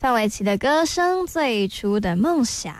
范玮琪的歌声最初的梦想。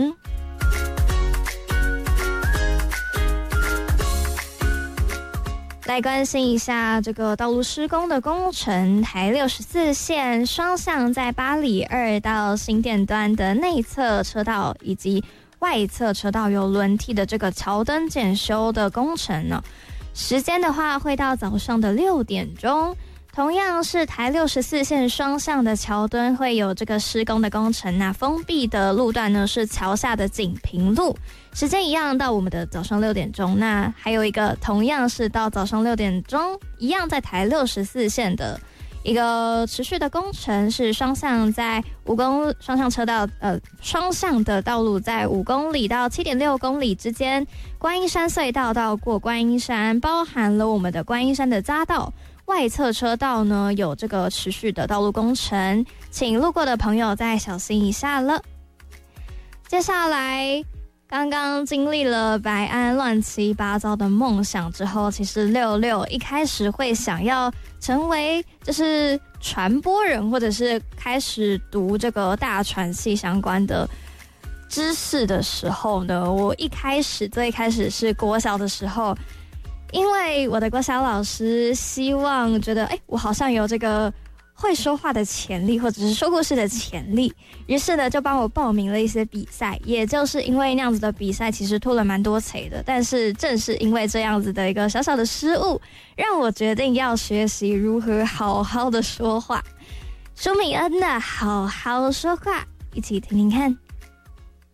来关心一下这个道路施工的工程，台64线双向在八里2到新店端的内侧车道以及外侧车道有轮替的这个桥灯检修的工程呢，时间的话会到早上的6点钟。同样是台64线双向的桥墩会有这个施工的工程，那封闭的路段呢是桥下的锦屏路，时间一样到我们的早上6点钟。那还有一个同样是到早上6点钟，一样在台64线的一个持续的工程是双向在双向车道双向的道路在5公里到7.6公里之间，观音山隧道到过观音山，包含了我们的观音山的匝道。外侧车道呢有这个持续的道路工程，请路过的朋友再小心一下了。接下来刚刚经历了白安乱七八糟的梦想之后，其实66一开始会想要成为就是传播人，或者是开始读这个大传系相关的知识的时候呢，我最开始是国小的时候，因为我的国小老师希望觉得我好像有这个会说话的潜力，或者是说故事的潜力，于是呢就帮我报名了一些比赛。也就是因为那样子的比赛其实吐了蛮多槽的，但是正是因为这样子的一个小小的失误，让我决定要学习如何好好的说话。舒米恩的好好说话，一起听听看。